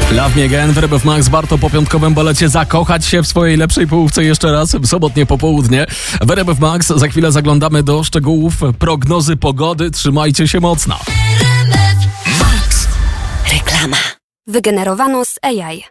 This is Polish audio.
Love Me Again w RMF Max. Warto po piątkowym balecie zakochać się w swojej lepszej połówce jeszcze raz w sobotnie popołudnie. W RMF Max za chwilę zaglądamy do szczegółów prognozy pogody. Trzymajcie się mocno. Max. Reklama. Wygenerowano z AI.